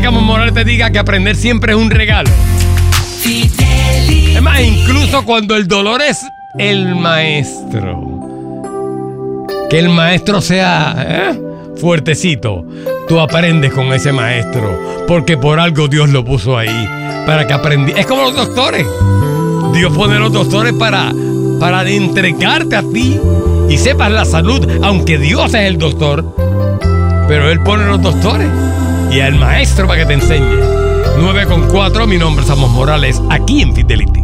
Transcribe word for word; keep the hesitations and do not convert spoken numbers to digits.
Amos Morales te diga que aprender siempre es un regalo. Fidelity. Es más, incluso cuando el dolor es el maestro. Que el maestro sea ¿eh? fuertecito. Tú aprendes con ese maestro. Porque por algo Dios lo puso ahí. Para que aprendí. Es como los doctores. Dios pone a los doctores para, para entregarte a ti. Y sepas la salud. Aunque Dios es el doctor. Pero Él pone a los doctores. Y al maestro para que te enseñe. nueve con cuatro, mi nombre es Amos Morales. Aquí en Fidelity.